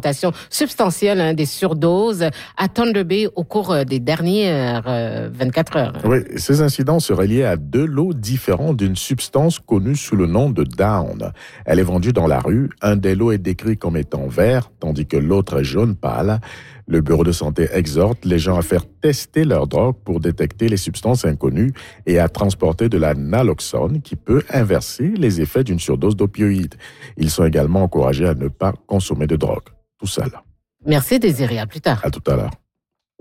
augmentation substantielle des surdoses à Thunder Bay au cours des dernières 24 heures. Oui, ces incidents seraient liés à 2 lots différents d'une substance connue sous le nom de Down. Elle est vendue dans la rue. Un des lots est décrit comme étant vert, tandis que l'autre est jaune pâle. Le bureau de santé exhorte les gens à faire tester leur drogue pour détecter les substances inconnues et à transporter de la naloxone qui peut inverser les effets d'une surdose d'opioïdes. Ils sont également encouragés à ne pas consommer de drogue tout seul. Merci Désiré, à plus tard. À tout à l'heure.